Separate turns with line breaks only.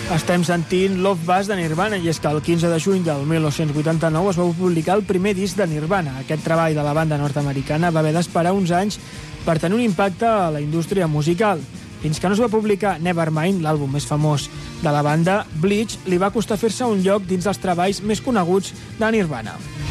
Estem sentint Love Buzz de Nirvana, i és que el 15 de juny del 1989 es va publicar el primer disc de Nirvana. Aquest treball de la banda nord-americana va haver d'esperar uns anys per tenir un impacte a la indústria musical. Fins que no es va publicar Nevermind, l'àlbum més famós de la banda, Bleach li va costar fer-se un lloc dins dels treballs més coneguts de Nirvana.